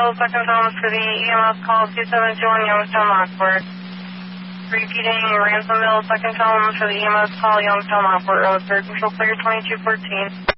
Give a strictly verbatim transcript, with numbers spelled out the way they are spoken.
Mill, second tone for the E M S call two seven two one Youngstown Lockport. Repeating Ransom Mill, second tone for the E M S call Youngstown Lockport Road, third control clear twenty-two fourteen.